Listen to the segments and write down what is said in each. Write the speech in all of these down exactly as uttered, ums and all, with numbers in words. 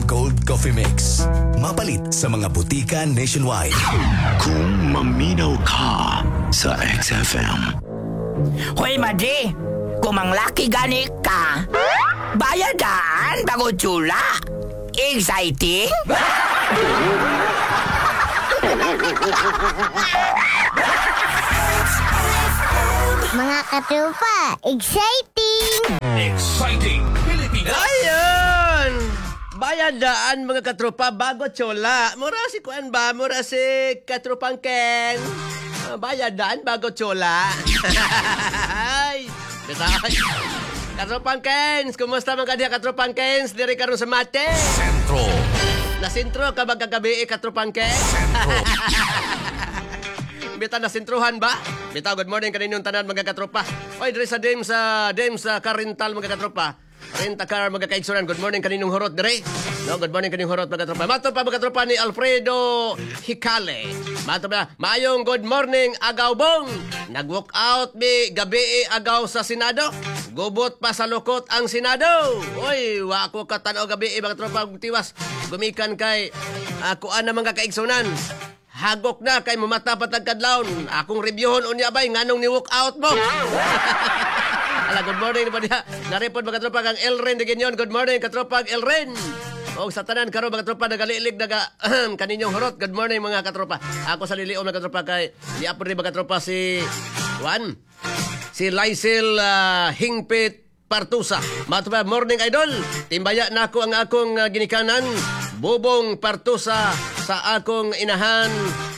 Gold Coffee Mix. Mapalit sa mga butika nationwide. Kung maminaw ka sa X F M. Hoy, Madre! Kung manglaki gani ka, bayadan bago tsula. Exciting? Mga katrupa, exciting! Exciting Pilipinas! Ayun! Bayadaan mga katropa bago tsola. Mura si Kuan ba? Mura si Katropang Ken. Uh, bayadaan bago tsola. Ay! Besay! Katropang Kens! Kumusta mga kadiya Katropang Kens? Diri karon sa mate? Sentro. Nasintro ka ba kagabi Katropang Kens? Sentro. Bita na sintruhan ba? Bita, good morning kaninyong tanan mga katropa. Oy, diri sa Dim sa Dim sa Karintal mga katropa. Renta car mga kaigsunan. Good morning kaninyong horot diri. No, good morning kaninyong horot mga katropa. Mato pa mga katropa ni Alfredo Hicale. Mato pa, maayong good morning agaw bong. Nag-walk out mi gabi agaw sa Senado. Gubot pa sa lukot ang Senado. Oy, wa ako katanaw gabi mga katropa tiwas. Gumikan kay ako uh, na mga kaigsunan. Hagok na kay mamata patag kadlawon. Akong reviewon unya bay nganong ni walk out mo. Ala, good morning ba diha? Naripod mga tropa kang Elren de Gignon. Good morning katropa Elren. O sa tanan karon mga tropa nagalilig naga kaninyong horot. Good morning mga katropa. Ako sa liliom mga katropa kay di apo rin mga katropa si Juan. Si Lysel uh, Hingpit Partusa. Matupa, morning idol. Timbaya na ako ang akong uh, ginikanan. Bubong Partusa sa akong inahan.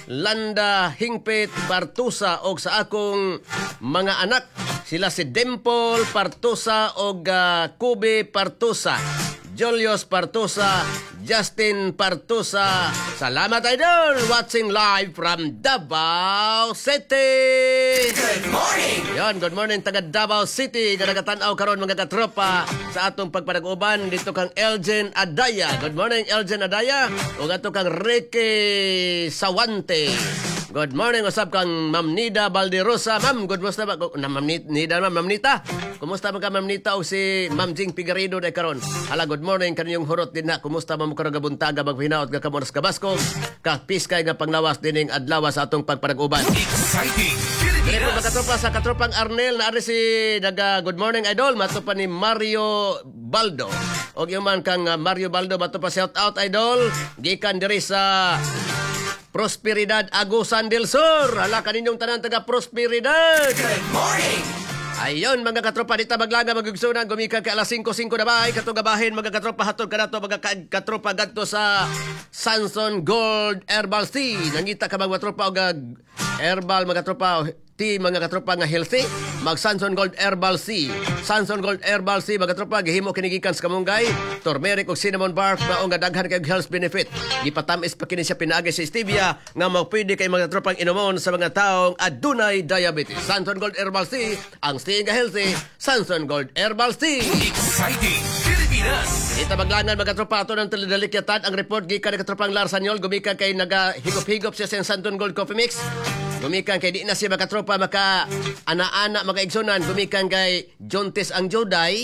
Landa Hingpit Partusa o sa akong mga anak. Sila si Dimple Partusa o uh, Kubi Partusa. Julius Partusa, Justin Partusa. Salamat idol! Watching live from Davao City! Good morning! Yon, good morning taga Davao City. Kanagatan-aw karon mga katropa sa atong pagpanag-uban dito kang Elgin Adaya. Good morning Elgin Adaya. O ato kang Ricky Sawante. Good morning, usap kang Ma'am Nida Balderosa. Ma'am, good musta ba? Na Ma'am Nida, Ma'am Nita. Kumusta ba ka Ma'am Nita o si Ma'am Jing Figueredo day karon? Hala, good morning kaniyong hurot din na. Kumusta ba mo karong gabuntaga magpahinaot nga kamoras kabaskong? Kapiskay nga panglawas dining adlaw sa atong pagpanag-uban. Exciting Dili po Pilipinas! magkatropa sa katropang Arnel na ari si naga good morning idol. Mato pa ni Mario Baldo. O yung man kang uh, Mario Baldo, mato pa shout out idol. Gikan diri sa Prosperidad Agusan del Sur. Hala kaninyong tanan taga Prosperidad. Good morning! Ayon mga katropa dita maglaga magugsunan gumika kay alas singko singko na ba ay katong gabahin mga katropa hatod kanato mga ka- katropa gadto sa Sanson Gold Herbal Tea. Nangita ka mga katropa og herbal mga katropa tea mga katropa nga healthy. Mag Sanson Gold Herbal Tea. Sanson Gold Herbal Tea mga katropa gihimo kini gikan sa kamunggay, turmeric ug cinnamon bark mao nga daghan kay health benefit. Gipatamis pa kini siya pinaagi sa stevia nga mapwede kay mga katropang inomon sa mga taong adunay diabetes. Sanson Gold Herbal Tea ang staying healthy. Sanson Gold Herbal Tea. Exciting Pilipinas! Ita maglangan mga tropa ato ng talidalikyatan ang report gikan ng katropang Larsanyol gumikan kay nagahigop-higop siya sa Santon Gold Coffee Mix. Gumikan kay di na siya mga tropa maka ana-ana mga igsunan gumikan kay Jontes ang Joday.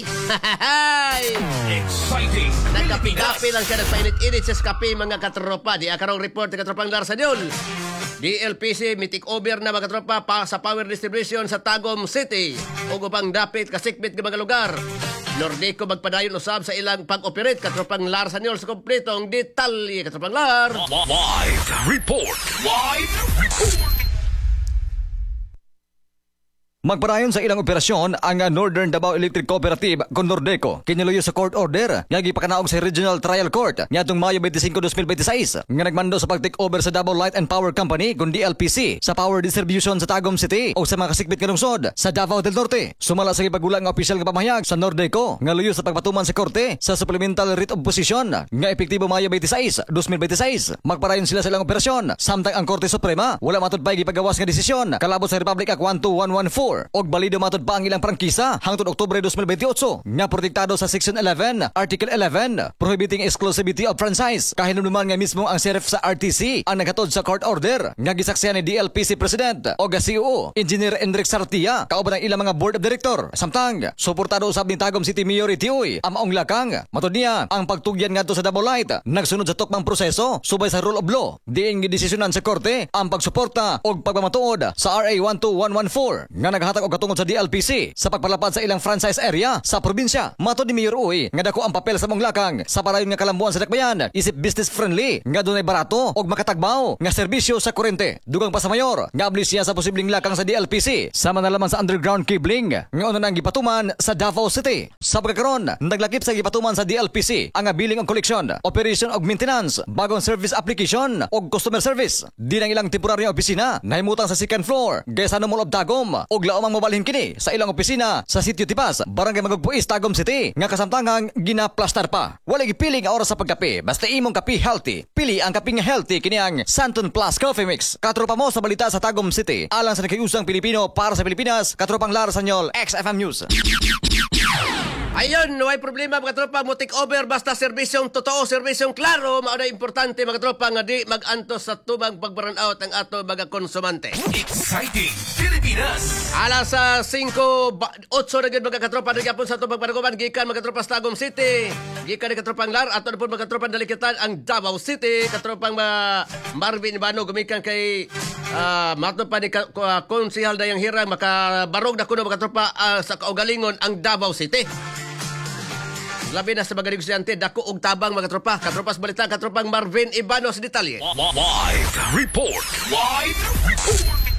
Exciting Nagkapi-gapi lang siya nagpainit-init sa kape mga katropa. Di akarong report ng katropang Larsanyol. D L P C mitik over na mga tropa pa sa power distribution sa Tagum City. O upang dapit kasikbit ng mga lugar. Nordico magpadayon usab sa ilang pag-operate katropang Larsanyol sa kompletong detalye katropang Lar. Live report! Live report! Magpadayon sa ilang operasyon ang Northern Davao Electric Cooperative kon Nordeco kiniluyo sa court order nga gipakanaog sa Regional Trial Court niadtong Mayo twenty-five, twenty twenty-six nga nagmando sa pag-take over sa Davao Light and Power Company kon D L P C sa power distribution sa Tagum City o sa mga kasikbit nga lungsod sa Davao del Norte. Sumala sa gipagula nga opisyal nga pamahayag sa Nordeco nga luyo sa pagpatuman sa korte sa supplemental writ of position nga epektibo Mayo twenty-six, twenty twenty-six. Magpadayon sila sa ilang operasyon samtang ang Korte Suprema wala matudpay gipagawas nga desisyon kalabot sa Republic Act twelve one fourteen twenty-four og balido matod pa ang ilang prangkisa hangtod Oktubre twenty twenty-eight nga protektado sa Section eleven, Article eleven prohibiting exclusivity of franchise. Kahinumduman nga mismo ang sheriff sa R T C ang naghatod sa court order nga gisaksihan ni D L P C President o C E O Engineer Enric Sartia kauban ang ilang mga board of director. Samtang suportado usab ni Tagum City Mayor Itioy ang maong lakang. Matod niya ang pagtugyan ngadto sa Davao Light nagsunod sa tukmang proseso subay sa rule of law. Diin gidesisyonan sa korte ang pagsuporta og pagmamatuod sa R A one two one one four nga naghatag og katungod sa D L P C sa pagpalapad sa ilang franchise area sa probinsya. Matod ni Mayor Uy nga dako ang papel sa mong lakang sa parayon nga kalambuan sa dakbayan isip business friendly nga dunay barato og makatagbaw nga serbisyo sa kuryente. Dugang pa sa mayor nga ablis siya sa posibleng lakang sa D L P C sama na lamang sa underground cabling nga una nang gipatuman sa Davao City. Sa pagkakaroon naglakip sa gipatuman sa D L P C ang billing og collection, operation og maintenance, bagong service application og customer service. Di nang ilang temporaryong opisina nahimutang sa second floor Gaysano Mall of Tagum og laom ang mobalhin kini sa ilang opisina sa Sitio Tipas, Barangay Magugpuis, Tagum City nga kasamtangang ginaplastar pa. Wala gipili nga oras sa pagkape basta imong kape healthy. Pili ang kape nga healthy kini ang Santon Plus Coffee Mix. Katropa mo sa balita sa Tagum City alang sa nakiusang Pilipino para sa Pilipinas. Katropang Lara Sanyol, X F M News. Ayun, way problema mga tropa mo take over basta serbisyong totoo, serbisyong klaro, mao na importante mga tropa nga di mag-antos sa tubang pag-burn out ang ato mga konsumante. Exciting Pilipinas. Alas sa cinco, eight na gid mga katropa nagyapon sa tubang panaguban gikan mga tropa sa Tagum City. Gikan ni katropang Lar ato na po mga tropa dalikitan ang Davao City, katropang ma Marvin Ibano gumikan kay uh, mato pa ni ka, uh, Konsehal Dayang Hirang makabarog na kuno mga tropa uh, sa kaugalingon ang Davao City. Labi na sa mga negosyante, dako og tabang mga tropa. Katropas balita, katropang Marvin Ibano sa detalye. Live report. Live report.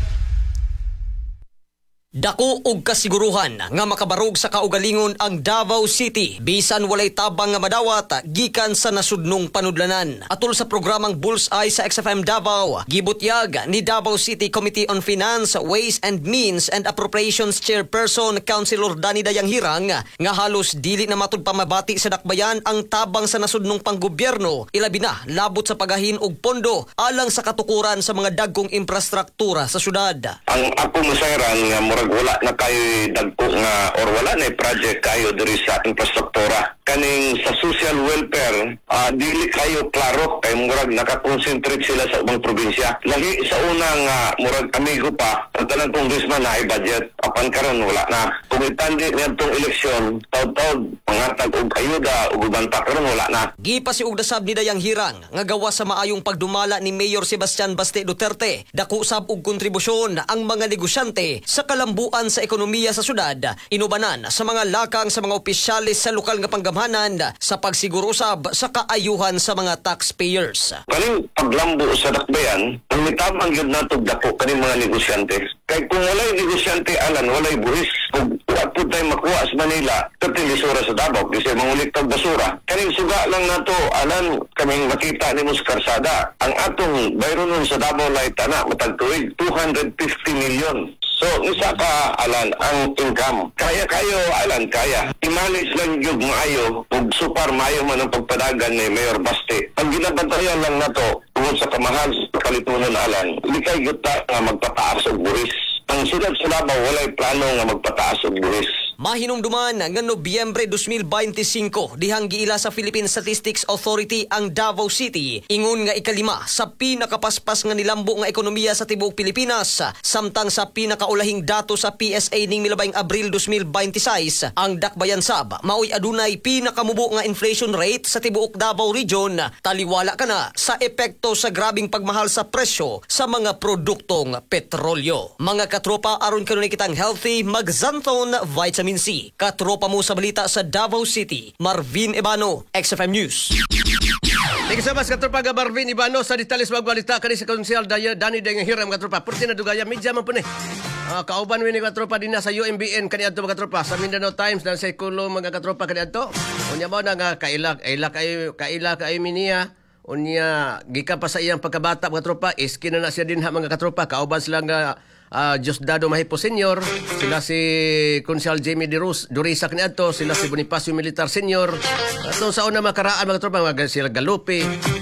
Dako og kasiguruhan nga makabarog sa kaugalingon ang Davao City bisan walay tabang nga madawat gikan sa nasudnong panudlanan. Atol sa programang Bullseye sa X F M Davao, gibutyag ni Davao City Committee on Finance, Ways and Means and Appropriations Chairperson Councilor Danny Dayang Hirang nga halos dili na matud pamabati sa dakbayan ang tabang sa nasudnong panggobyerno, ilabi na labot sa pagahin og pondo alang sa katukuran sa mga dagkong infrastruktura sa syudad. Ang ako masayran nga murag wala na kayo dagko nga or wala na project kayo diri sa infrastruktura kaning sa social welfare, uh, dili kayo klaro kay murag nakakonsentrate sila sa ubang probinsya. Lagi sa unang uh, murag amigo pa ang tanan congressman na i-budget apan karon wala na. Kung itandi niyadtong eleksyon taud-taud mangatag og ayuda ug banta karon wala na. Gipasi og dasab ni Dayang Hirang nga gawas sa maayong pagdumala ni Mayor Sebastian Baste Duterte, dako usab og kontribusyon ang mga negosyante sa kalambuan sa ekonomiya sa syudad, inubanan sa mga lakang sa mga opisyalis sa lokal nga panggamhanan sa pagsiguro usab sa kaayuhan sa mga taxpayers. Kaning paglambo sa dakbayan, ang mitamang yun nato dako kaning mga negosyante. Kay kung walay negosyante alan, walay buhis. Kung wat po tayo makuha sa Manila, katilisura sa Davao, kasi mangulik tag basura. Kaning suga lang nato alan, kaming makita ni Mus Karsada. Ang atong bayronon sa Davao Light, ana, matagtuig, two hundred fifty million. So, isa ka, alan, ang income. Kaya kayo, alan, kaya. I-manage lang yung maayo, ug super maayo man ang pagpadagan ni Mayor Baste. Ang ginabantayan lang na to, tungkol sa kamahal sa kalitunan, alan, likay yuta nga magpataas og buhis. Ang sulat sa Davao, walay plano nga magpataas og buhis. Mahinumduman nga Nobyembre twenty twenty-five dihang giila sa Philippine Statistics Authority ang Davao City ingon nga ikalima sa pinakapaspas nga nilambo nga ekonomiya sa tibuok Pilipinas, samtang sa pinakaulahing dato sa P S A ning milabayng Abril twenty twenty-six ang dakbayan sab maoy adunay pinakamubo nga inflation rate sa tibuok Davao Region, taliwala kana sa epekto sa grabing pagmahal sa presyo sa mga produktong petrolyo. Mga katropa, aron kanunay kitang healthy, magzanton vitamin C. Katropa mo sa balita sa Davao City, Marvin Ibano, X F M News. Thank you so much, katropa nga Marvin Ibano sa detalis magbalita kani sa Konsehal Danny Dayang Hirang, katropa. Purti na dugaya, medya man po ni. Uh, kauban wini katropa din na sa U M B N kani adto mga katropa sa Mindanao Times dan sa Kulo mga katropa kani adto. Unya mo na nga kaila kaila kayo kaila kayo miniya. Unya gika pa sa iyang pagkabata mga katropa, iski na na siya din ha mga katropa, kauban sila nga Uh, Diosdado Mahipo Senior, sila si Konsehal Jamie Durisak ni ato, sila si Bonifacio Militar Senior. Ato sa una makaraan mga tropa, mga sila Galupi,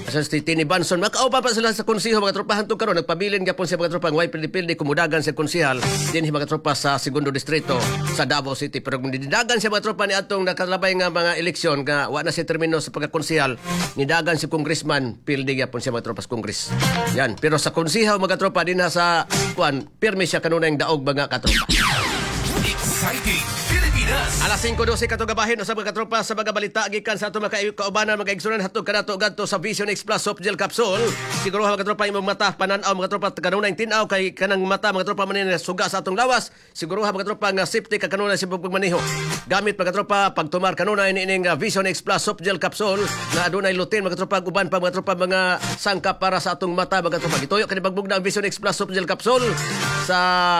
Sa si Tini Banson, makaupa pa sila sa konsiho mga tropa hantong karon nagpabilin gyapon sa mga tropa ng way pildi-pildi kumudagan sa konsihal dinhi mga tropa sa segundo distrito sa Davao City pero kung didagan sa mga tropa ni atong nakalabay nga mga eleksyon nga wa na si termino sa pagkakonsihal nidagan si congressman pildi gyapon sa mga tropa sa kongres. Yan, pero sa konsiho mga tropa dinha sa kuan pirmi siya kanunay ang daog mga katropa. Exciting Pilipinas. Alas singko dose katong gabahin sa mga katropa sa mga balita gikan sa ato mga kaubanan mga igsunan hatod kanato gadto sa Vision X Plus Soft Gel Capsule. Siguro mga katropa imong mata panan-aw mga tropa kanunay tin-aw kay kanang mata mga tropa manin suga sa atong lawas. Siguro mga tropa nga safety ka kanunay sa pagmaniho. Gamit mga tropa pagtumar kanunay nining Vision X Plus Soft Gel Capsule na adunay lutein mga tropa uban pa mga tropa mga sangkap para sa atong mata mga tropa. Gituyo kani pagbugna ang Vision X Plus Soft Gel Capsule sa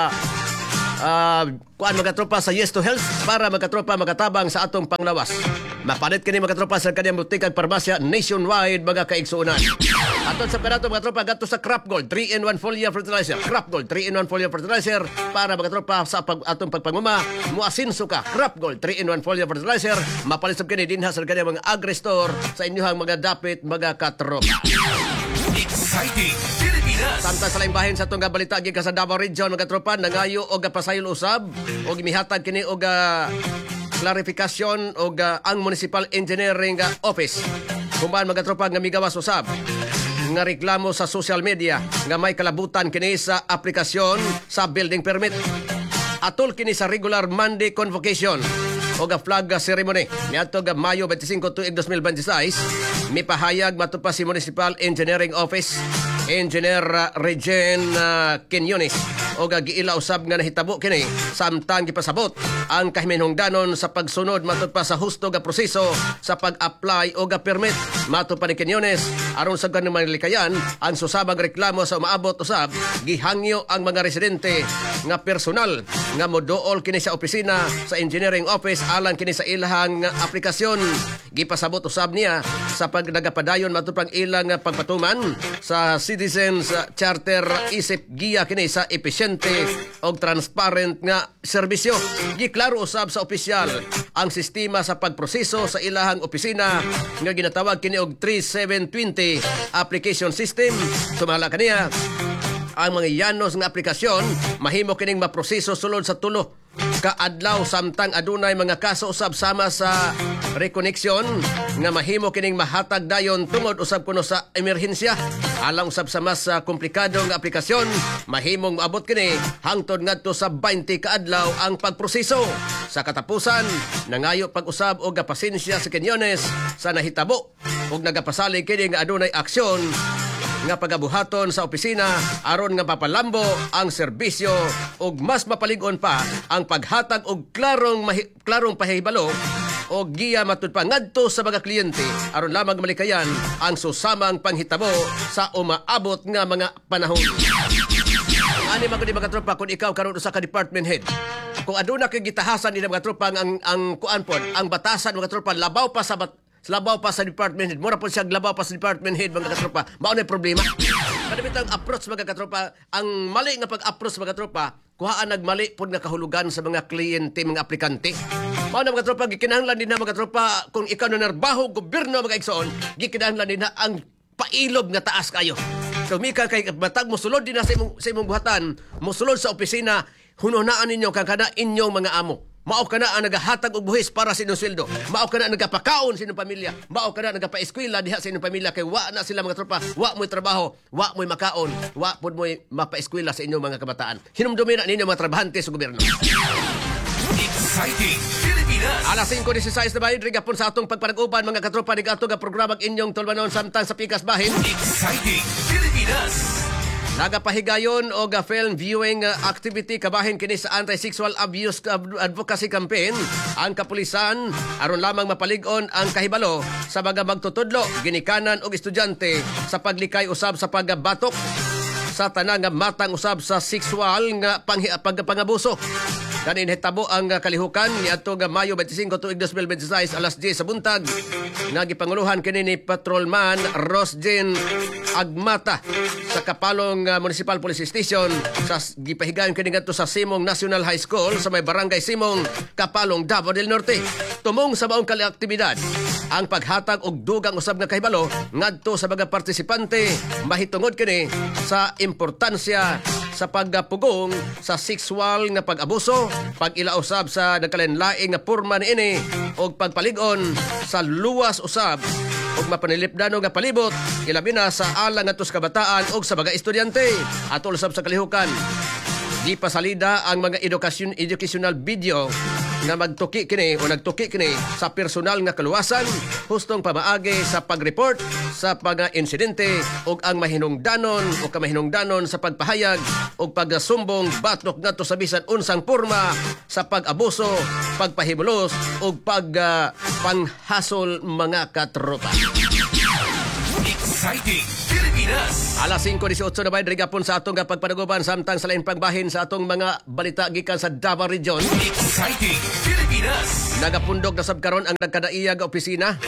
Uh, kuan mga tropa sa Yes to Health para mga tropa magatabang sa atong panglawas. Mapalit kini mga tropa sa kaniyang butikang parmasya nationwide mga kaigsuonan. Aton sa kanato mga tropa gadto sa Crop Gold three in one foliar fertilizer. Crop Gold three in one foliar fertilizer para mga tropa sa pag atong pagpanguma muasinso ka. Crop Gold three in one foliar fertilizer mapalit sab kini dinha sa kaniyang mga agri-store sa inyong mga dapit mga katropa. Exciting Pilipinas. Samtang sa laing bahin sa itong balita gikan sa Davao Region mga tropa nangayo og pasayon usab og mihatag kini og uh, klarifikasyon og uh, ang Municipal Engineering uh, Office kumbahan mga tropa nga migawas usab nga reklamo sa social media nga may kalabutan kini sa aplikasyon sa building permit atol kini sa regular Monday convocation o ga flag ceremony niadto ga Mayo twenty-five tuig twenty twenty-six mipahayag matupad si Municipal Engineering Office Engineer uh, Regen uh, Quinones o ga giila usab nga nahitabo kini samtang gipasabot ang kahiminhongdanon sa pagsunod matupad sa husto nga proseso sa pag-apply o ga permit matupad ni Quinones aron sa ganung manlikayan ang susabag reklamo sa umaabot usab gihangyo ang mga residente nga personal nga moduol kini sa opisina sa Engineering Office alang kini sa ilahang aplikasyon gipasabot usab niya sa pagdagapadayon matupad ilang pagpatuman sa Citizens Charter isip giya kini sa epesyente o transparent nga serbisyo giklaro usab sa opisyal ang sistema sa pagproseso sa ilahang opisina nga ginatawag kini og thirty-seven twenty application system sumala kaniya ang mga yanos nga aplikasyon mahimo kining maproseso sulod sa tulo ka adlaw samtang adunay mga kaso usab sama sa reconnection nga mahimo kining mahatag dayon tungod usab kuno sa emerhensya alang usab sa mas uh, komplikado nga aplikasyon mahimong maabot kini hangtod ngadto sa twenty ka adlaw ang pagproseso sa katapusan nangayo pag-usab og pasensya sa Quinones sa nahitabo ug nagapasalig kini nga adunay aksyon nga pagabuhaton sa opisina aron nga papalambo ang serbisyo ug mas mapalig-on pa ang paghatag og klarong mahi, klarong pahibalo o giya matud pa ngadto sa mga kliyente aron lamang malikayan ang susamang panghitabo sa umaabot nga mga panahon. Ani magud mga tropa kung ikaw karon usa ka department head kung aduna kay gitahasan ni mga tropa ang ang kuan pod ang batasan mga tropa labaw pa sa bat, labaw pa sa department head. Mura po siya labaw pa sa department head mga katropa. Mao na problema. Kadamit ang approach mga katropa. Ang mali nga pag-approach mga katropa, kuhaan nagmali po nga kahulugan sa mga kliyente, mga aplikante. Mao na mga katropa, gikinahanglan din na mga katropa, kung ikaw na narbaho, gobyerno mga igsoon, gikinahanglan din na ang pailob nga taas kayo. So mika kay batag mo sulod din na sa imong, sa imong buhatan, mo sulod sa opisina, hununaan ninyo kang kada inyong mga amo. Mao ka na ang nagahatag og buhis para sa inyong sweldo. Mao ka na ang nagapakaon sa inyong pamilya. Mao ka na ang nagapa-eskwela diha sa inyong pamilya kay wa na sila mga tropa, wa mo'y trabaho, wa mo'y makaon, wa pud mo'y mapa-eskwela sa inyong mga kabataan. Hinumdumi na ninyo mga trabahante sa gobyerno. Exciting Pilipinas. Alas singko dieciséis na bahin, rigapon sa atong pagpanag-uban mga katropa ni ato nga programang inyong tulbanon samtang sa pikas bahin. Exciting Pilipinas. Nagapahigayon o ga film viewing activity kabahin kini sa anti-sexual abuse advocacy campaign ang kapulisan aron lamang mapalig-on ang kahibalo sa mga magtutudlo ginikanan og estudyante sa paglikay usab sa pagbatok sa tanang nga matang usab sa sexual nga panghi, pagpangabuso. Kanin hitabo ang kalihukan ni adto nga Mayo twenty-five tuig twenty twenty-six alas ten sa buntag nagipanguluhan kini ni Patrolman Rosjen Agmata sa Kapalong uh, Municipal Police Station sa gipahigayon kini ngadto sa Simong National High School sa may barangay Simong, Kapalong, Davao del Norte. Tumong sa maong kali aktibidad ang paghatag og dugang usab nga kahibalo ngadto sa mga partisipante mahitungod kini sa importansya sa pagpugong sa sexual nga pag-abuso, pag-ila usab sa nagkalain-laing nga porma niini og pagpalig-on sa luwas usab ug mapanilipdano nga palibot ilabi na sa alang ngadto sa kabataan ug sa mga estudyante atol usab sa kalihukan. Di pasalida ang mga edukasyon educational video nga magtuki kini o nagtuki kini sa personal nga kaluwasan hustong pamaagi sa pag-report sa mga insidente ug ang mahinungdanon o kamahinungdanon sa pagpahayag ug pagsumbong batok ngadto sa bisan unsang porma sa pag-abuso, pagpahimulos ug pag uh, panghasol mga katropa. Exciting Pilipinas. Alas five eighteen na bayad rigapon sa atong pagpanaguban samtang sa lain pangbahin sa atong mga balita gikan sa Davao Region. Exciting Pilipinas. Nagapundog na sab karon ang nagkadaiya nga opisina.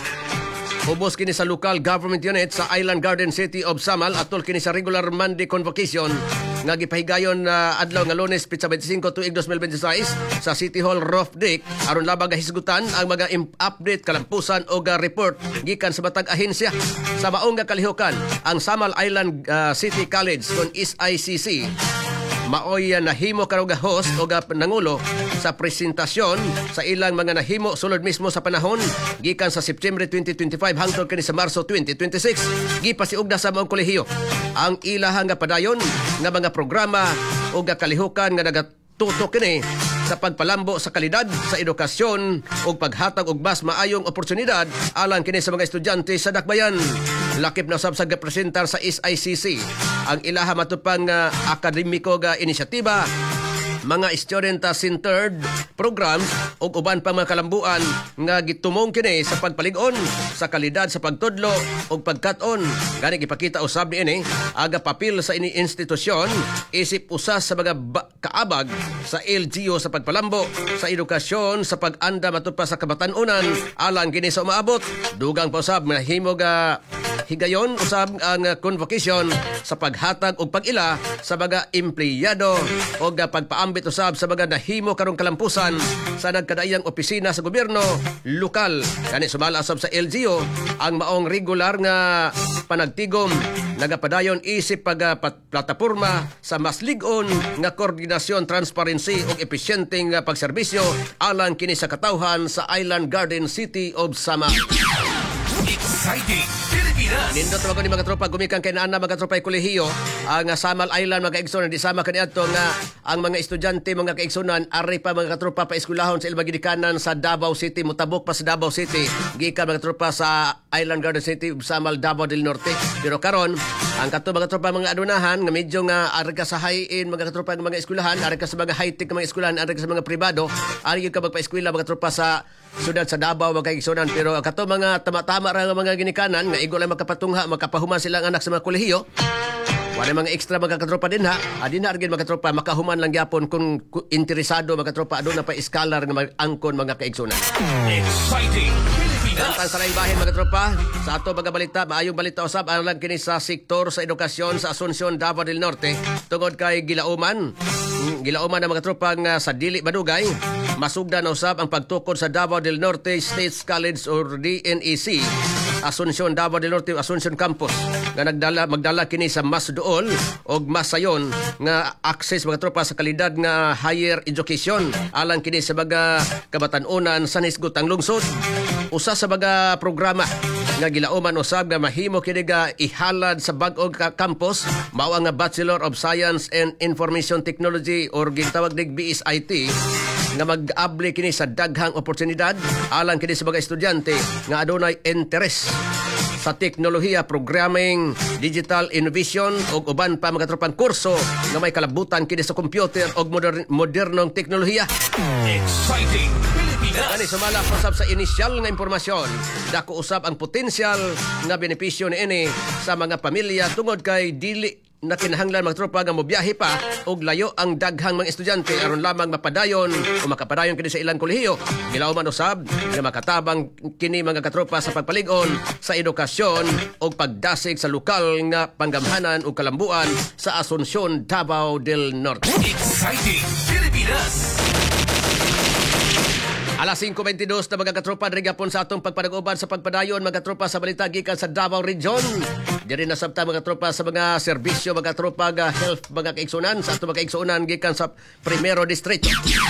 Ubos kini sa local government unit sa Island Garden City of Samal atol kini sa regular Monday convocation nga gipahigayon na uh, adlaw nga Lunes pitsa twenty-five tuig twenty twenty-six sa City Hall Roof Deck aron labang hisgutan ang mga update kalampusan o uh, report gikan sa matag ahensya sa maong nga kalihukan. Ang Samal Island uh, City College kon S I C C maoy uh, nahimo karong host o uh, nangulo sa presentasyon sa ilang mga nahimo sulod mismo sa panahon gikan sa September twenty twenty-five hangtod kini sa Marso twenty twenty-six. Gipasiugda sa maong kolehiyo ang ilahang nga padayon nga mga programa o nga kalihukan nga nagatutok kini sa pagpalambo sa kalidad sa edukasyon o paghatag og mas maayong oportunidad alang kini sa mga estudyante sa dakbayan. Lakip na sab sa gapresentar sa S I C C ang ilaha matupang uh, akademiko nga inisyatiba, mga student-centered programs ug uban pang mga kalambuan nga gitumong kini sa pagpalig-on sa kalidad sa pagtudlo ug pagkat-on. Gani gipakita usab niini aga papel sa ini institusyon isip usas sa mga ba- kaabag sa L G U sa pagpalambo sa edukasyon sa pag-anda matupad sa kabatan-unan alang kini sa umaabot. Dugang pa usab mahimo ga higayon usab ang convocation sa paghatag og pag-ila sa mga empleyado o pagpaambit usab sa mga nahimo karong kalampusan sa nagkadaiyang opisina sa gobyerno lokal. Kani sumala usab sa L G U ang maong regular nga panagtigom nagapadayon isip pag plataporma sa mas lig-on nga koordinasyon, transparency ug epesyente nga pagserbisyo alang kini sa katawhan sa Island Garden City of Samal. Exciting Pilipinas. Nindot mga ni mga tropa gumikan kay naana mga tropa kolehiyo ang Samal Island mga kaigsunan di sama kaniadto nga ang mga estudyante mga kaigsunan ari pa mga tropa pa eskwelahon sa ilbang gidikanan sa Davao City mutabok pa sa Davao City gikan mga tropa sa Island Garden City Samal Davao del Norte. Pero karon ang kato mga tropa mga adunahan nga medyo nga ari ka sa high-end mga tropa ng mga eskwelahan, ari ka sa mga high-tech mga eskwelahan, ari ka sa mga pribado, ari ka magpa-eskwela mga tropa sa sudad sa Davao mga kaigsunan. Pero ang kato mga tama-tama ra nga mga ginikanan nga igo lang makapatungha makapahuman silang anak sa mga kolehiyo. Wala mga extra mga katropa din ha. Adin na argin mga katropa makahuman lang gyapon kung interesado mga katropa aduna pa iskalar nga mag-angkon mga kaigsunan. Exciting Pilipinas. Tantang sa laing bahin mga katropa sa ato mga balita maayong balita usab ang lang kini sa sektor sa edukasyon sa Asuncion Davao del Norte tungod kay gilauman gilauman ang mga katropa nga sa dili madugay masugda na usab ang pagtukod sa Davao del Norte State College or D N E C Asuncion Davao del Norte Asuncion Campus nga nagdala magdala kini sa mas duol og mas sayon nga access mga tropa sa kalidad nga higher education alang kini sa mga kabatan-unan sa hisgotang lungsod. Usa sa mga programa nga gilauman usab nga mahimo kini nga ihalad sa bag-ong campus mao ang Bachelor of Science and Information Technology or gitawag dig B S I T nga mag-abli kini sa daghang oportunidad alang kini sa mga estudyante nga adunay interes sa teknolohiya, programming, digital innovation ug uban pa mga tropang kurso nga may kalabutan kini sa computer ug modern, modernong teknolohiya. Exciting Pilipinas. Kani sumala usab sa inisyal nga impormasyon, dako usab ang potensyal nga benepisyo niini sa mga pamilya tungod kay dili na kinahanglan mga tropa nga mobiyahe pa og layo ang daghang mga estudyante aron lamang mapadayon o makapadayon kini sa ilang kolehiyo. Gilauman usab nga makatabang kini mga katropa sa pagpalig-on sa edukasyon o pagdasig sa lokal nga panggamhanan o kalambuan sa Asuncion Davao del Norte. Exciting Pilipinas. Alas singko twenty-two na mga katropa, rigapon sa atong pagpanag-uban sa pagpadayon mga tropa sa balita gikan sa Davao Region. Diri na sabta mga tropa sa mga serbisyo mga tropa ga health mga kaigsunan sa atong mga kaigsunan gikan sa Primero District.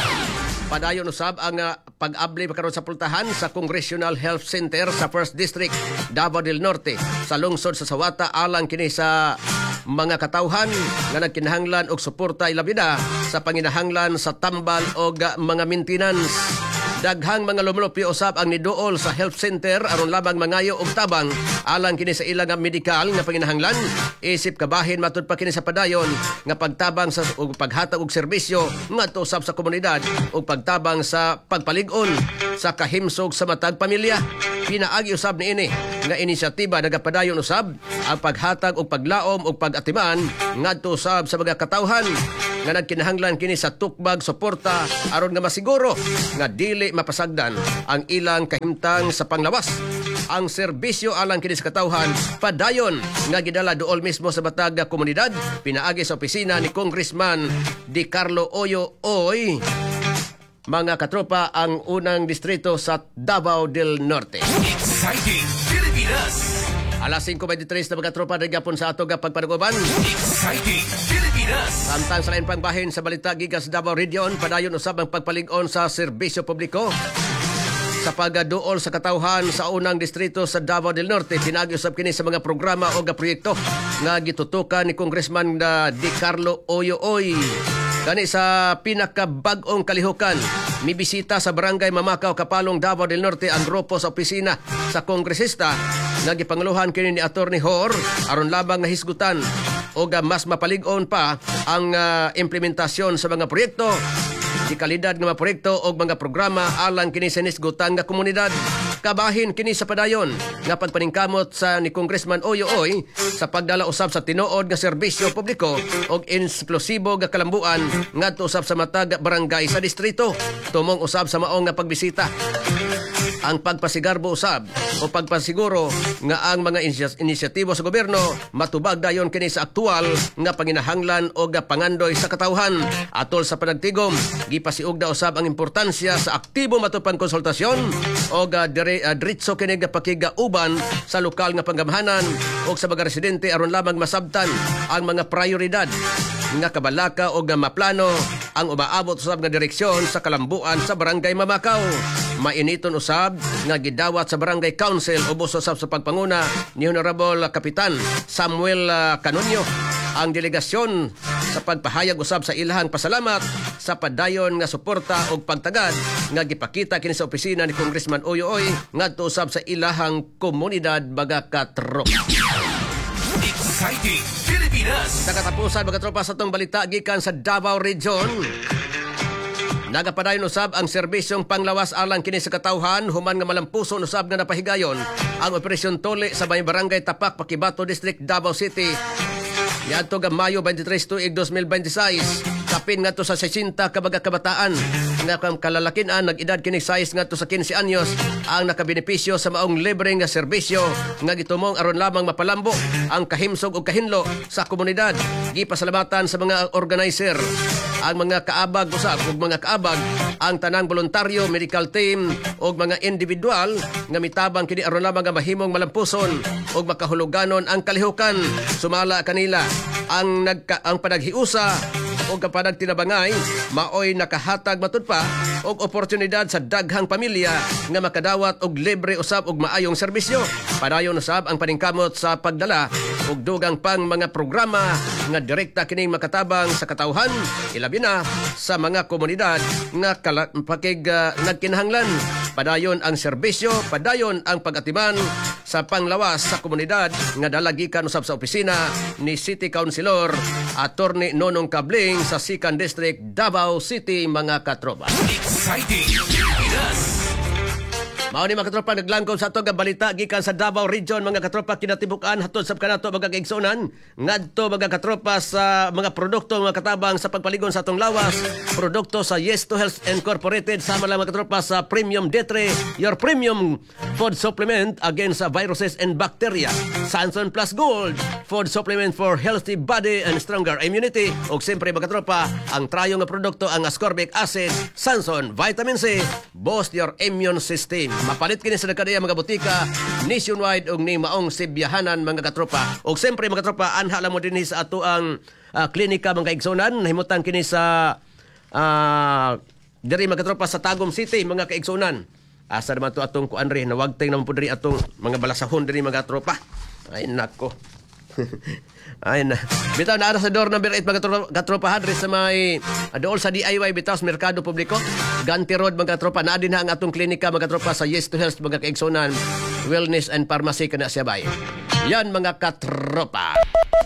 Padayon usab ang uh, pag-abli karon sa pultahan sa Congressional Health Center sa First District, Davao del Norte, sa lungsod sa Sawata alang kini sa mga katawhan nga nagkinahanglan og suporta ilabi na sa panginahanglan sa tambal o mga maintenance. Daghang mga lumulupyo usab ang niduol sa health center aron labang mangayo og tabang alang kini sa ilang medikal nga panginahanglan. Isip kabahin matud pa kini sa padayon nga pagtabang sa og paghatag og serbisyo ngadto usab sa komunidad ug pagtabang sa pagpalig-on sa kahimsog sa matag pamilya. Pinaagi usab niini nga inisyatiba nagapadayon usab ang paghatag og paglaom og pag-atiman ngadto usab sa mga katawhan nga nagkinahanglan kini sa tukbag suporta aron nga masiguro nga dili mapasagdan ang ilang kahimtang sa panglawas. Ang serbisyo alang kini sa katawhan padayon nga gidala duol mismo sa batag komunidad pinaagi sa opisina ni Congressman Di Carlo Oyo Oy. Mga katropa, ang unang distrito sa Davao del Norte. Exciting Pilipinas! Alas singko twenty-three na mga tropa nagapon sa ato ga pagpanaguban. Exciting Pilipinas! Samtang sa lain pang bahin sa balita gigas Davao Region, padayon usab ang pagpalig-on sa serbisyo publiko. Sa pagduol sa katawhan sa unang distrito sa Davao del Norte, pinagi usab kini sa mga programa o ga proyekto nga gitutukan ni Congressman uh, Di Carlo Oyo Oy. Kani sa pinakabag-ong kalihukan, mibisita sa Barangay Mamakaw, Kapalong, Davao del Norte ang grupo sa opisina sa kongresista nga gipanguluhan kini ni Attorney Hor aron labang nga hisgutan o mas mapalig-on pa ang uh, implementasyon sa mga proyekto, di kalidad nga mga proyekto o mga programa alang kini sa nisgutan nga komunidad. Kabahin kini sa padayon nga pagpaningkamot sa ni Congressman Oyo Oy sa pagdala usab sa tinuod nga serbisyo publiko og inklusibo nga kalambuan ngadto usab sa matag barangay sa distrito tumong usab sa maong nga pagbisita. Ang pagpasigarbo usab o pagpasiguro nga ang mga inisyatibo sa gobyerno matubag dayon kini sa aktual nga panginahanglan o nga pangandoy sa katawhan. Atol sa panagtigom, gipasiugda usab ang importansya sa aktibo matupang konsultasyon o nga dire, uh, diretso kini nga pakigauban sa lokal nga panggamahanan o sa mga residente aron lamang masabtan ang mga prioridad nga kabalaka o nga maplano ang umaabot usab nga direksyon sa kalambuan sa Barangay Mamakaw. Mainiton usab nga gidawat sa Barangay Council ubos usab sa pagpanguna ni Honorable Kapitan Samuel uh, Canonio ang delegasyon sa pagpahayag usab sa ilahang pasalamat sa padayon nga suporta og pagtagad nga gipakita kini sa opisina ni Congressman Oyo Oy ngadto usab sa ilahang komunidad baga katrop. Exciting Pilipinas! Sa katapusan mga tropa sa tong balita gikan sa Davao Region. Nagapadayon usab ang serbisyong panglawas alang kini sa katawhan human nga malampuson usab nga napahigayon ang Operasyon Tole sa may Barangay Tapak, Pakibato District, Davao City. Yadto ga Mayo twenty-three tuig twenty twenty-six kapin ngadto sa sixty ka mga kabataan nga kalalakinan nag-edad kini size ngadto sa fifteen anyos ang nakabenepisyo sa maong libre nga serbisyo nga gitumong aron lamang mapalambo ang kahimsog ug kahinlo sa komunidad. Gipasalamatan sa mga organizer ang mga kaabag usab ug mga kaabag ang tanang voluntaryo, medical team ug mga individual nga mitabang kini aron lamang nga mahimong malampuson ug makahuluganon ang kalihukan. Sumala kanila ang nagka, ang panaghiusa o kapanag tinabangay, maoy nakahatag matud pa og oportunidad sa daghang pamilya nga makadawat og libre usab og maayong serbisyo. Padayon usab ang paningkamot sa pagdala og dugang pang mga programa nga direkta kining makatabang sa katawhan, ilabi na sa mga komunidad nga kala, pakig uh, nagkinahanglan. Padayon ang serbisyo, padayon ang pag-atiman sa panglawas sa komunidad nga dalagikan usab sa opisina ni City Councilor Attorney Nonong Kabling sa second District, Davao City, mga katropa. Exciting Pilipinas! Mao ni mga katropa naglangkob sa ato nga balita gikan sa Davao Region mga katropa kinatibukan hatod sa kanato mga kaigsunan ngadto mga katropa sa mga produkto mga katabang sa pagpaligon sa atong lawas, produkto sa Yes to Health Incorporated sama lang mga katropa sa Premium D three, your premium food supplement against uh, viruses and bacteria. Sanson Plus Gold, food supplement for healthy body and stronger immunity. Ug siyempre mga katropa, ang trayo nga produkto ang ascorbic acid, Sanson Vitamin C, boost your immune system. Mapalit kini sa nagkadaya mga butika nationwide og ni maong sibyahanan mga katropa. Og siyempre mga katropa, anha lang mo dinhi sa ato ang uh, klinika mga kaigsunan. Nahimutan kini sa uh, diri mga katropa sa Tagum City mga kaigsunan. Asa naman to atong kuan ri nawagtay naman po diri atong mga balasahon diri mga katropa. Ay nako. Ay na. Bitaw na ara sa door number eight mga katropa, katropa hadre sa may adool sa D I Y bitaw sa Merkado Publiko. Ganti Road mga katropa, naa din ang atong klinika mga katropa sa Yes to Health mga kaigsunan, Wellness and Pharmacy kana siya bay. Yan mga katropa.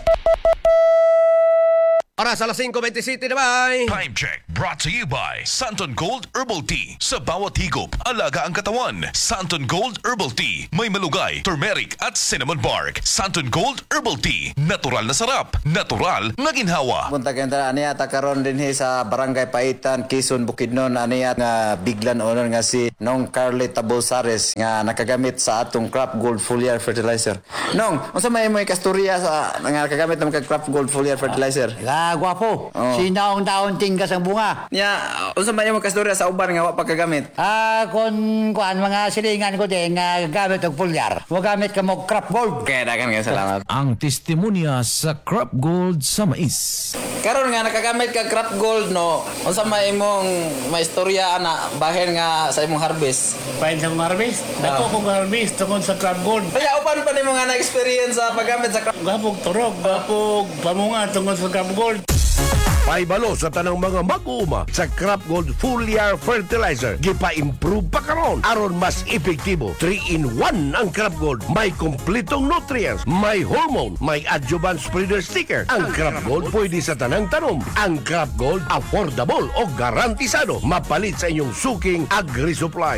Oras alas five twenty-seven na bay. Time check brought to you by Santon Gold Herbal Tea. Sa bawat higop, alaga ang katawan. Santon Gold Herbal Tea. May malugay, turmeric at cinnamon bark. Santon Gold Herbal Tea. Natural na sarap. Natural na ginhawa. Punta kenta aniya ta karon dinhi sa Barangay Paitan, Quezon, Bukidnon aniya nga biglan onon nga si Nong Carly Tabosares nga nakagamit sa atong Crop Gold Foliar Fertilizer. Nong, unsa may mo kasturya sa nga nakagamit ng Crop Gold Foliar Fertilizer? Ah, gwapo. Oh. Sinaong taon tingkas ang bunga. Nya, unsa may mo kasturya sa uban nga wa pa kagamit? Ah, kun kuan mga silingan ko din nga gamit og foliar. Wa gamit ka mo crop gold. Kaya dagan nga salamat. Ang testimonya sa Crop Gold sa mais. Karon nga nakagamit ka Crop Gold no. Unsa may imong maistorya ana bahin nga sa imong harvest? Bahin sa imong harvest? Dako kong harvest tungod sa Crop Gold. Kaya uban pa nimo nga na-experience sa paggamit sa Crop Gapog turog, gapog pamunga tungod sa Crop Gold. Paibalo sa tanang mga mag-uuma sa Crop Gold Foliar Fertilizer. Gipa-improve pa karon aron mas epektibo. three in one ang Crop Gold. May kumpletong nutrients, may hormone, may adjuvant spreader sticker. Ang Crop Gold pwede sa tanang tanom. Ang Crop Gold affordable o garantisado. Mapalit sa inyong suking agri-supply.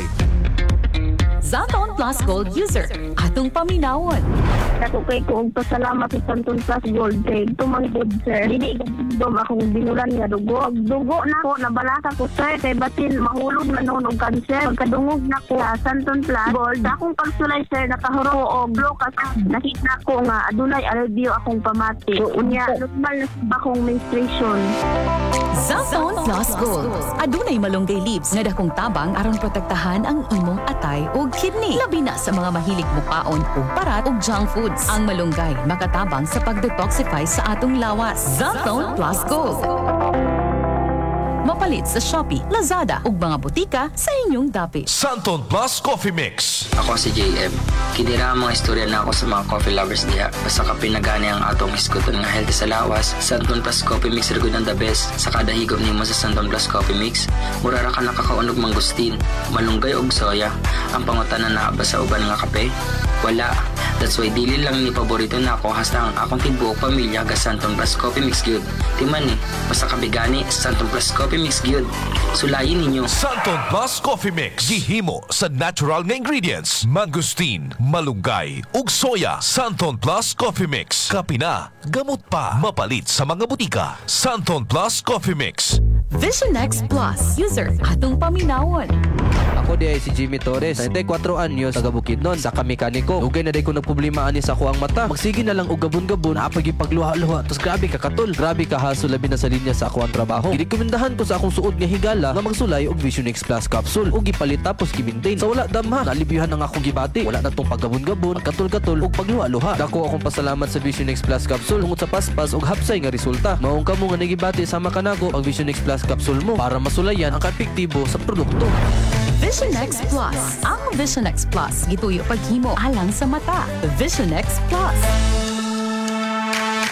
Santon Plus Gold user, atong paminawon. Ako kay kong pasalamat sa Santon Plus Gold kay tumanggod sir. Dili dom akong binulan nga dugo. Dugo na ko nabalaka ko sir kay batin mahulog na noon og cancer. Pagkadungog na ko sa Santon Plus Gold, akong pagsulay sir nakahuro og blow kasi nakita ko nga adunay alivio akong pamati. Unya normal na akong menstruation. Santon Plus Gold, adunay malunggay leaves nga dakong tabang aron protektahan ang imong atay ug kidney. Labi na sa mga mahilig mukaon ug parat ug junk foods. Ang malunggay makatabang sa pag-detoxify sa atong lawas. Santon Plus Gold. Mapalit sa Shopee, Lazada ug mga butika sa inyong dapit. Santon Plus Coffee Mix. Ako si J M. Kinira ang mga istorya na ako sa mga coffee lovers diha. Basta kapin nagani ang atong iskuton nga healthy sa lawas, Santon Plus Coffee Mix rigod ang the best. Sa kada higop nimo sa Santon Plus Coffee Mix, mura ra ka nakakaunog mangustin, malunggay og soya. Ang pangutanan na ba sa uban nga kape? Wala. That's why dili lang ni paborito na ako hasta ang akong tibuok pamilya ga Santon Plus Coffee Mix gyud. Timan ni, basta kabigani Santon Plus Coffee Mix gyud. Sulayin ninyo. Santon Plus Coffee Mix. Gihimo sa natural nga ingredients. Mangustin, malunggay, ug soya. Santon Plus Coffee Mix. Kapina, gamot pa. Mapalit sa mga butika. Santon Plus Coffee Mix. Vision X Plus user, atong paminawon. Ako di ay si Jimmy Torres, ninety-four anyos, taga Bukidnon, sa kamikaniko. Ugay na day ko nagproblema ani sa ako ang mata. Magsige na lang og gabon-gabon, apag ipagluha-luha. Tos grabe ka katol. Grabe ka haso labi na sa linya sa ako ang trabaho. Girekomendahan ko sa akong suod nga higala nga magsulay og Vision X Plus capsule. Og gipalit tapos gi-maintain. Sa wala damha, nalibiyuhan ang akong gibati. Wala na tong paggabon-gabon, katol-katol og pagluha-luha. Dako akong pasalamat sa Vision X Plus capsule tungod sa paspas og hapsay nga resulta. Maong kamo nga nagibati sama kanako ang Vision X Plus capsule mo para masulayan ang epektibo sa produkto. Vision X Plus. Ang Vision X Plus gituyo paghimo alang sa mata. Vision X Plus. Mapalit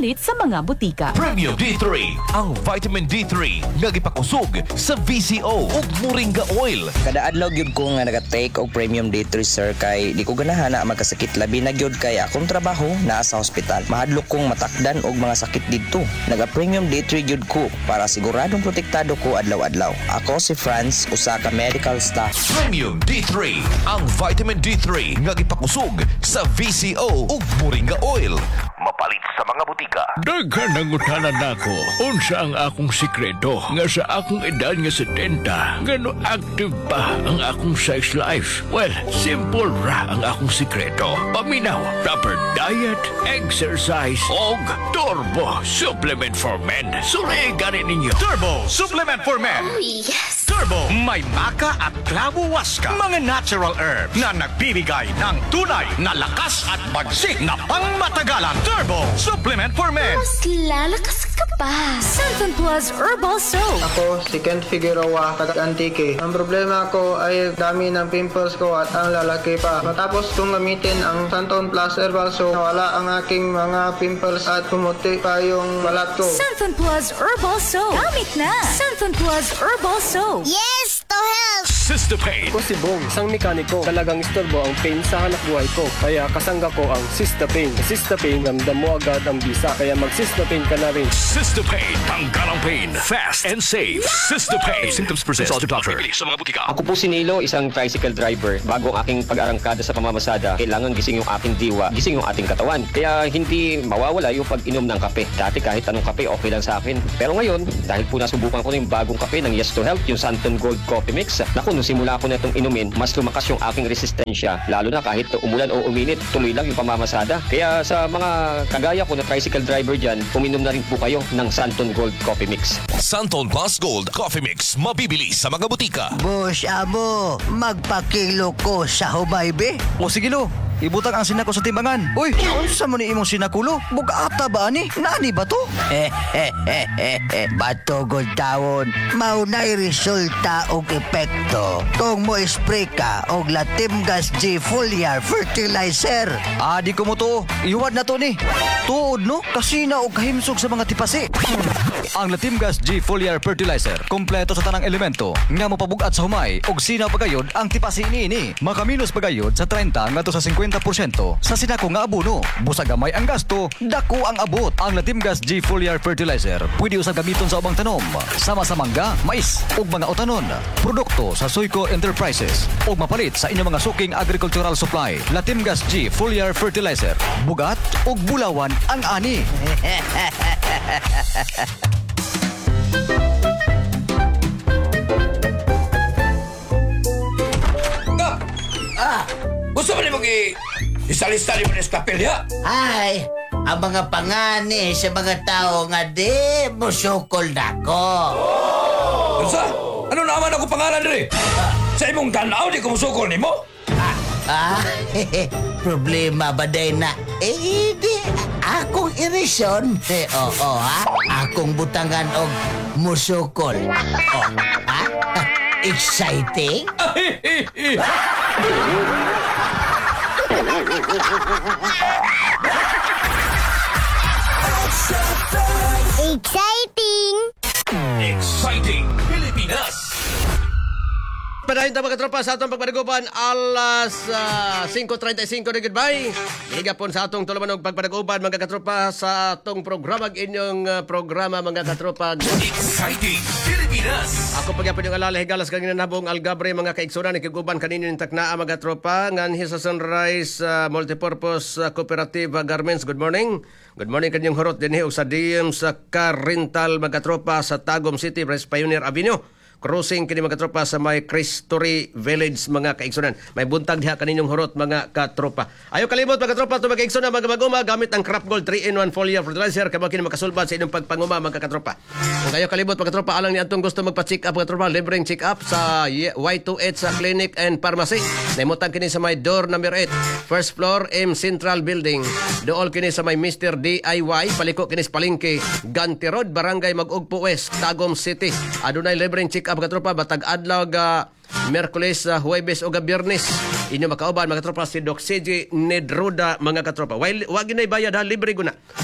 mapalit sa mga butika. Premium D three, ang vitamin D three nga gipakusog sa V C O ug moringa oil. Kada adlaw gyud ko nga naga-take og Premium D three sir kay di ko ganahan na magkasakit labi na gyud kay akong trabaho naa sa ospital. Mahadlok kong matakdan og mga sakit didto. Naga-Premium D three gyud ko para siguradong protektado ko adlaw-adlaw. Ako si Franz, usa ka medical staff. Premium D three, ang vitamin D three nga gipakusog sa V C O ug moringa oil. Mapalit sa mga butika. Daghan nangutanan nako. Unsa ang akong sikreto nga sa akong edad nga setenta, ngano active pa ang akong sex life? Well, simple ra ang akong sikreto. Paminaw, proper diet, exercise, og Turbo Supplement for Men. Surigan ninyo. Turbo Supplement for Men. Oh, yes! Turbo, may maka at clavo waska. Mga natural herbs na nagbibigay ng tunay na lakas at bagsik na pangmatagalan. Turbo Supplement for Men. Mas lalakas ka pa. Santon Plus Herbal Soap. Ako si Kent Figueroa, taga Antique. Ang problema ko ay dami ng pimples ko at ang lalaki pa. Matapos kong gamitin ang Santon Plus Herbal Soap, nawala ang aking mga pimples at pumuti pa yung balat ko. Santon Plus Herbal Soap. Gamit na. Santon Plus Herbal Soap. Yes, to help! Sister Pain. Ako si Bong, isang mekaniko. Talagang istorbo ang pain sa hanap buhay ko. Kaya kasangga ko ang Sister Pain. Sister Pain, ramdam mo agad ang bisa. Kaya mag-Sister Pain ka na rin. Sister Pain. Tanggal ang pain. Fast and safe. Sister Pain. If symptoms persist, consult your doctor. Sa mga butika. Ako po si Nilo, isang tricycle driver. Bago ang aking pag-arangkada sa pamamasada, kailangan gising yung aking diwa, gising yung ating katawan. Kaya hindi mawawala yung pag-inom ng kape. Dati kahit anong kape, okay lang sa akin. Pero ngayon, dahil po nasubukan ko na yung bagong kape ng Yes to Health, yung Santon Gold Coffee Mix. Naku, nung simula ko na itong inumin, mas lumakas yung aking resistensya. Lalo na kahit umulan o uminit, tuloy lang yung pamamasada. Kaya sa mga kagaya ko na tricycle driver dyan, uminom na rin po kayo ng Santon Gold Coffee Mix. Santon Plus Gold Coffee Mix, mabibili sa mga butika. Boss Amo, magpakilo ko sa humaybe. O sige lo, ibutang ang sinako sa timbangan. Uy, unsa mo ni imong sinakulo? Bugata ba ani? Nani ba to? Eh, eh, eh, eh, eh. Batogod tawon, maunay resulta og epekto. Kung mo spray ka og Latimgas G Foliar Fertilizer. Ah, di ko mo to. Iwad na to ni. Tuod no, kasi na og kahimsog sa mga tipasi. Ang Latimgas G Foliar Fertilizer, kompleto sa tanang elemento nga mopabugat sa humay og sinaw pagayod ang tipasi niini. Makaminos pagayod sa thirty ngadto sa fifty porsyento sa sinako nga abono. Busa gamay ang gasto, dako ang abot. Ang Latimgas G Foliar Fertilizer pwede usab gamiton sa ubang tanom, sama sa mangga, mais ug mga utanon. Produkto sa Soyco Enterprises ug mapalit sa inyong mga suking agricultural supply. Latimgas G Foliar Fertilizer, bugat ug bulawan ang ani. Ah, gusto mo na mag-i... Isalista ni mo na sa kapilya? Ay, ang mga pangani sa mga tao nga di musukol nako. Oh! Unsa? Ano naman ako pangalan rin? Sa imong tanaw, di ko musukol ni mo? Ah, problema ba day na? Eh, di akong irisyon. Eh, oo, oh, oh, ha? Akong butangan og musukol. Oh, ha? Exciting? Exciting! Exciting Pilipinas! Padayon ta mga katropa sa atong pagpadaguban alas uh, five thirty-five na goodbye. Higapon sa atong tulumanog pagpadaguban mga katropa sa atong programa inyong uh, programa mga katropa. Exciting Pilipinas! Ako pagyapon yung alala higalas kanina nabong algabre mga kaigsunan ikiguban kanino yung taknaa mga katropa nganhi sa Sunrise uh, Multipurpose uh, Cooperative uh, Garments. Good morning. Good morning kanyang horot dinhi og sa D M sa Car Rental mga katropa sa Tagum City, Bryce Pioneer Avenue. Crossing kini mga katropa sa may Cristory Village mga kaigsunan. May buntag diha kaninyong horot mga katropa. Ayo kalimot mga katropa to mga kaigsunan mga maguma gamit ang Crop Gold three in one foliar fertilizer kay kini makasulbad sa inyong pagpanguma mga katropa. Kung kayo kalimot mga katropa alang ni atong gusto magpa-check up mga katropa, libreng check up sa Y twenty-eight sa Clinic and Pharmacy. Naimutang kini sa may door number eight, first floor M Central Building. Dool kini sa may Mister D I Y, paliko kini sa palengke Ganti Road, Barangay Mag-Ugpo West, Tagum City. Adunay libreng check up mga katropa batag adlaw ga Merkules, uh, Huwebes o ga Biyernes. Inyo makauban mga katropa si Doc C J Nedruda mga katropa. Wag ginay bayad ha, libre guna.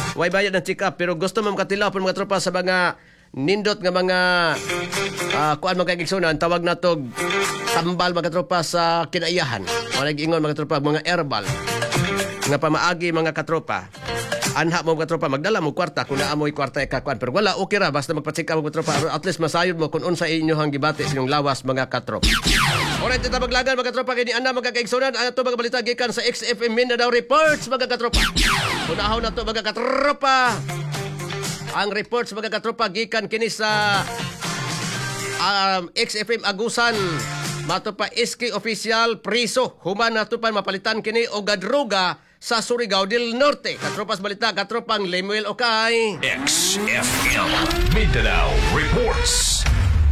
way bayad ng check up pero gusto mo makatilaw pon mga tropa sa mga nindot nga mga uh, kuan mga kaigsunan tawag natog tambal mga tropa sa kinaiyahan. Wala giingon mga tropa mga herbal nga pamaagi mga katropa. Anha mo mga tropa magdala mo kwarta kung naamoy kwarta ikakuan pero wala okay ra basta magpa-check up mga tropa at least masayod mo kung unsa inyohang gibati sa inyong lawas mga katropa. Alright, ito maglagan mga katropa kay ni ana mga kaigsunan ato mga balita gikan sa X F M Mindanao Reports mga katropa. Unahon na to mga katropa. Ang reports mga katropa gikan kini sa um, X F M Agusan mato pa S K official priso human nato pa mapalitan kini og gadruga sa Surigao del Norte. Katropas balita katropang Lemuel Okay. X F M Mindanao Reports.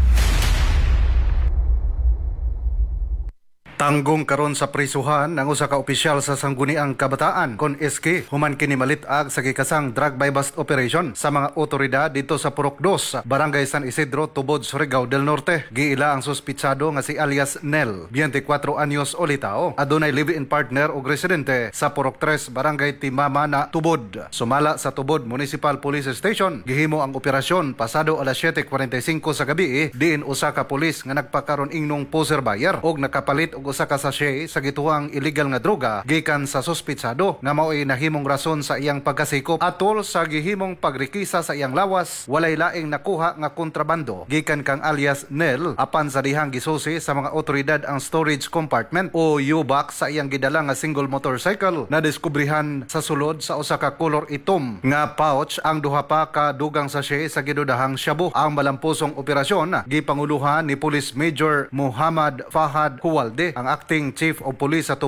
Tanggong karon sa prisuhan ang usa ka opisyal sa Sangguniang Kabataan kon S K human kini malit-ag sa gikasang drug buy bust operation sa mga otoridad dito sa Purok dos, Barangay San Isidro, Tubod, Surigao del Norte. Giila ang suspitsado nga si alias Nel, twenty-four anyos o litao. Adunay live-in partner o residente sa Purok tres, Barangay Timama na Tubod. Sumala sa Tubod Municipal Police Station, gihimo ang operasyon pasado alas seven forty-five sa gabi diin usa ka pulis nga nagpakaron ingnong poser buyer og nakapalit og usa ka sachet sa gituang illegal nga droga gikan sa suspitsado nga mao'y nahimong rason sa iyang pagkasikop atol sa gihimong pagrikisa sa iyang lawas. Walay laing nakuha nga kontrabando gikan kang alias Nel apan sa dihang gisusi sa mga otoridad ang storage compartment o U-box sa iyang gidala nga single motorcycle na diskubrihan sa sulod sa usa ka color itom nga pouch ang duha pa ka dugang sachet sa gidudahang shabu. Ang malampusong operasyon gipanguluhan ni Police Major Muhammad Fahad Huwalde, ang acting chief of police sa